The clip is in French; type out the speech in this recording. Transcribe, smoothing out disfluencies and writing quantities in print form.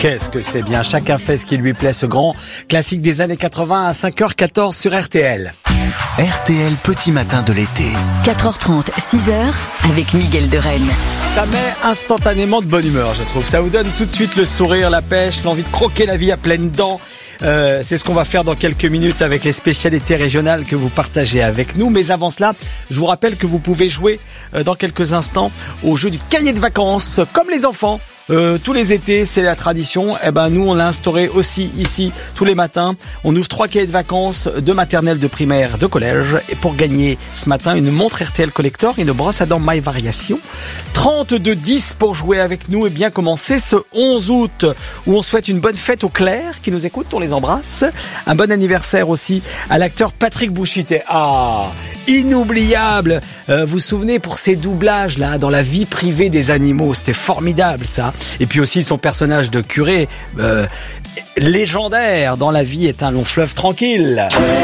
Qu'est-ce que c'est bien, chacun fait ce qui lui plaît, ce grand classique des années 80 à 5h14 sur RTL. RTL Petit Matin de l'été. 4h30, 6h avec Miguel de Rennes. Ça met instantanément de bonne humeur, je trouve. Ça vous donne tout de suite le sourire, la pêche, l'envie de croquer la vie à pleines dents. C'est ce qu'on va faire dans quelques minutes avec les spécialités régionales que vous partagez avec nous. Mais avant cela, je vous rappelle que vous pouvez jouer dans quelques instants au jeu du cahier de vacances, comme les enfants. Tous les étés, c'est la tradition. Eh ben, nous, on l'a instauré aussi ici tous les matins. On ouvre 3 cahiers de vacances de maternelle, de primaire, de collège. Et pour gagner ce matin, une montre RTL Collector, une brosse à dents My Variation. 32-10 pour jouer avec nous et bien commencer ce 11 août où on souhaite une bonne fête aux Claires qui nous écoutent. On les embrasse. Un bon anniversaire aussi à l'acteur Patrick Bouchité. Ah, inoubliable. Vous vous souvenez pour ses doublages là dans la vie privée des animaux, c'était formidable ça. Et puis aussi son personnage de curé légendaire dans La vie est un long fleuve tranquille.